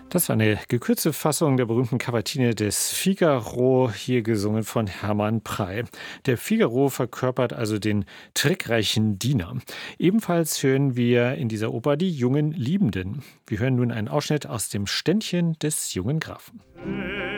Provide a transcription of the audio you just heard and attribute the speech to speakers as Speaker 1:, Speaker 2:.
Speaker 1: Das war eine gekürzte Fassung der berühmten Kavatine des Figaro, hier gesungen von Hermann Prey. Der Figaro verkörpert also den trickreichen Diener. Ebenfalls hören wir in dieser Oper die jungen Liebenden. Wir hören nun einen Ausschnitt aus dem Ständchen des jungen Grafen.